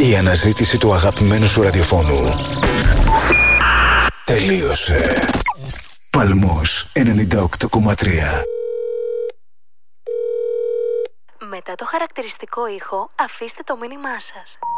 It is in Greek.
Η αναζήτηση του αγαπημένου σου ραδιοφώνου τελείωσε. Παλμός 98,3. Μετά το χαρακτηριστικό ήχο, αφήστε το μήνυμά σας.